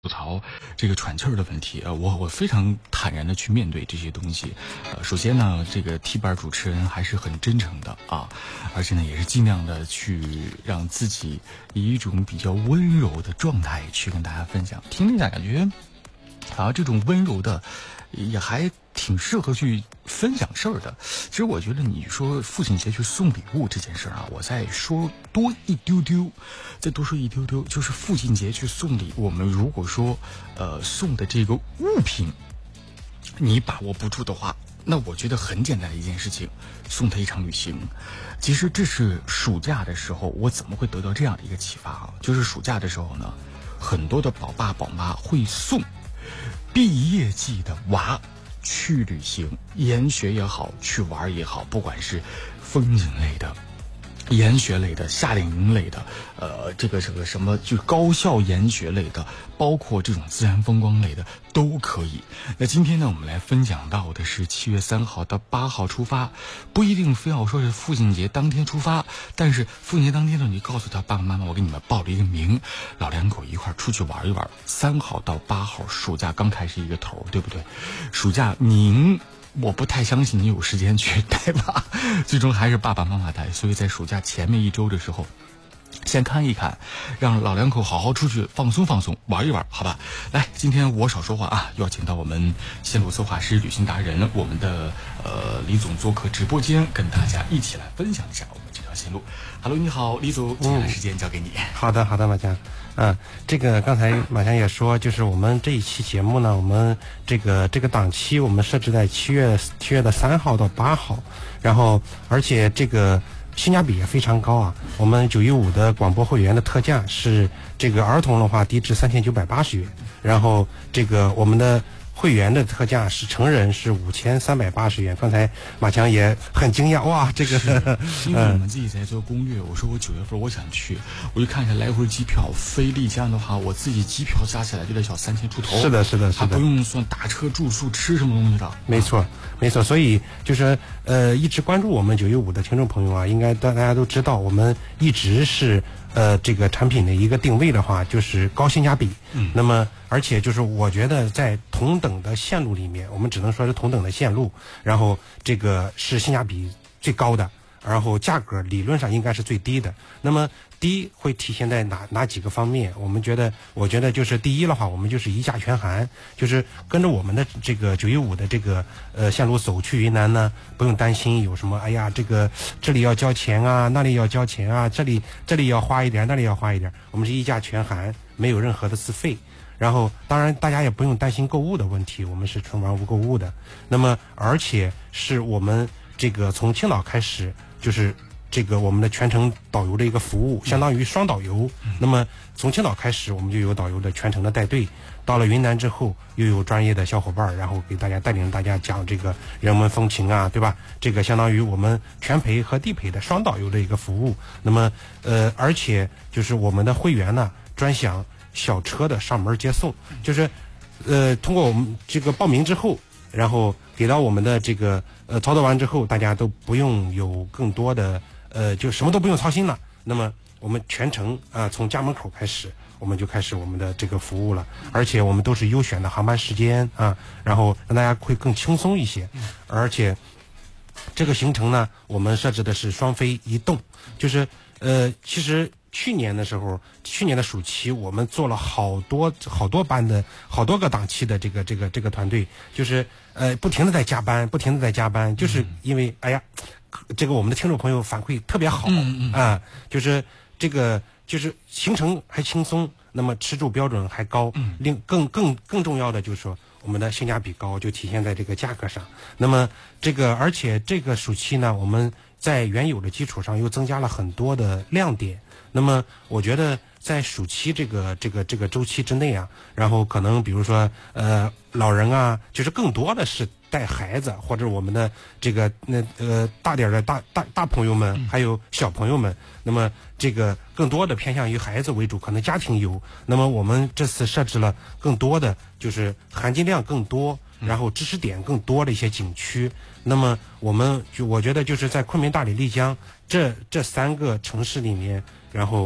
吐槽这个喘气儿的问题我非常坦然的去面对这些东西。首先呢，这个 T 班主持人还是很真诚的啊，而且呢也是尽量的去让自己以一种比较温柔的状态去跟大家分享。听了一下感觉好像这种温柔的也还挺适合去分享事儿的。其实我觉得你说父亲节去送礼物这件事儿啊，我再说多一丢丢，再多说一丢丢，就是父亲节去送礼，我们如果说送的这个物品你把握不住的话，那我觉得很简单的一件事情，送他一场旅行。其实这是暑假的时候，我怎么会得到这样的一个启发啊？就是暑假的时候呢，很多的宝爸宝妈会送毕业季的娃去旅行，研学也好，去玩也好，不管是风景类的、研学类的、夏令营类的，这个什么就高校研学类的，包括这种自然风光类的都可以。那今天呢，我们来分享到的是7月3号到8号出发，不一定非要说是父亲节当天出发，但是父亲节当天呢，你告诉他爸爸妈妈，我给你们报了一个名，老两口一块出去玩一玩。3号到8号，暑假刚开始一个头，对不对？暑假我不太相信你有时间去带吧，最终还是爸爸妈妈带。所以在暑假前面1周的时候，先看一看，让老两口好好出去放松放松，玩一玩，好吧？来，今天我少说话啊，邀请到我们线路策划师、旅行达人，我们的李总做客直播间，跟大家一起来分享一下我们这条线路。Hello， 你好，李总，接下来时间交给你。 好的，马强。这个刚才马强也说，就是我们这一期节目呢，我们这个档期我们设置在7月的3号到8号，然后而且这个性价比也非常高啊。我们915的广播会员的特价是这个儿童的话低至3980元，然后这个我们的会员的特价是成人是5380元。刚才马强也很惊讶，哇，这个因为我们自己在做攻略，我说我9月份我想去，我就看一下来回机票飞丽江的话，我自己机票加起来就得小3000出头。 是的， 还不用算打车、住宿、吃什么东西的。 没错。所以就是一直关注我们915的听众朋友啊，应该大家都知道，我们一直是这个产品的一个定位的话，就是高性价比。那么而且就是我觉得在同等的线路里面，我们只能说是同等的线路，然后这个是性价比最高的，然后价格理论上应该是最低的。那么第一会体现在哪几个方面？我觉得就是第一的话，我们就是一价全含，就是跟着我们的这个915的这个线路走去云南呢，不用担心有什么这里要交钱啊，那里要交钱啊，这里要花一点，那里要花一点，我们是一价全含，没有任何的自费。然后当然大家也不用担心购物的问题，我们是纯玩无购物的。那么而且是我们这个从青岛开始，就是这个我们的全程导游的一个服务，相当于双导游。那么从青岛开始，我们就有导游的全程的带队，到了云南之后又有专业的小伙伴，然后给大家带领大家讲这个人文风情啊，对吧？这个相当于我们全陪和地陪的双导游的一个服务。那么而且就是我们的会员呢，专享小车的上门接送，就是通过我们这个报名之后，然后给到我们的这个操作完之后，大家都不用有更多的就什么都不用操心了。那么我们全程从家门口开始，我们就开始我们的这个服务了，而且我们都是优选的航班时间啊，然后让大家会更轻松一些。而且这个行程呢，我们设置的是双飞一动，就是其实去年的暑期，我们做了好多班的好多个档期的这个团队，就是不停的在加班，就是因为这个我们的听众朋友反馈特别好就是这个就是行程还轻松，那么吃住标准还高，更重要的就是说我们的性价比高，就体现在这个价格上。那么而且这个暑期呢，我们在原有的基础上又增加了很多的亮点。那么我觉得在暑期这个周期之内啊，然后可能比如说老人啊，就是更多的是带孩子，或者我们的这个大点的大朋友们，还有小朋友们，那么这个更多的偏向于孩子为主，可能家庭游。那么我们这次设置了更多的就是含金量更多，然后知识点更多的一些景区。那么我觉得就是在昆明、大理、丽江这3个城市里面，然后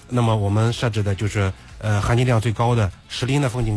那么我们设置的就是含金量最高的石林的风景